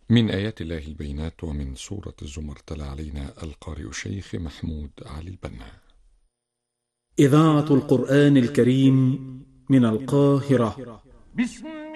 من آيات الله البينات ومن سورة الزمر تلا علينا القارئ الشيخ محمود علي البنا. إذاعة القرآن الكريم من القاهرة.